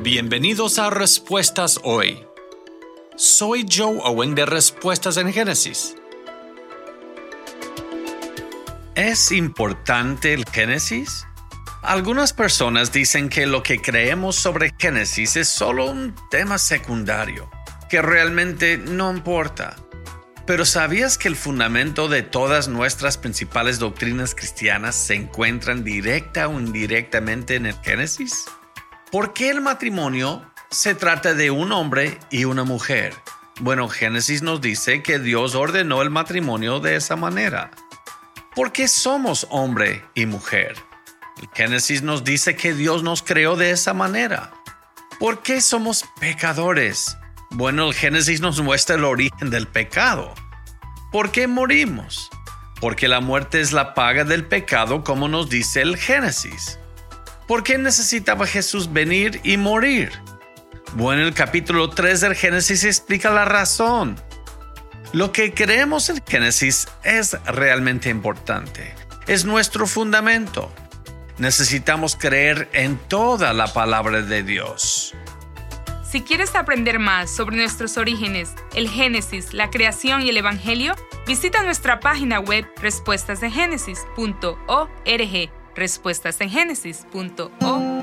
Bienvenidos a Respuestas Hoy. Soy Joe Owen de Respuestas en Génesis. ¿Es importante el Génesis? Algunas personas dicen que lo que creemos sobre Génesis es solo un tema secundario, que realmente no importa. Pero ¿sabías que el fundamento de todas nuestras principales doctrinas cristianas se encuentran directa o indirectamente en el Génesis? ¿Por qué el matrimonio se trata de un hombre y una mujer? Bueno, Génesis nos dice que Dios ordenó el matrimonio de esa manera. ¿Por qué somos hombre y mujer? Génesis nos dice que Dios nos creó de esa manera. ¿Por qué somos pecadores? Bueno, el Génesis nos muestra el origen del pecado. ¿Por qué morimos? Porque la muerte es la paga del pecado, como nos dice el Génesis. ¿Por qué necesitaba Jesús venir y morir? Bueno, el capítulo 3 del Génesis explica la razón. Lo que creemos en Génesis es realmente importante. Es nuestro fundamento. Necesitamos creer en toda la palabra de Dios. Si quieres aprender más sobre nuestros orígenes, el Génesis, la creación y el Evangelio, visita nuestra página web respuestasengénesis.org. respuestasengénesis.org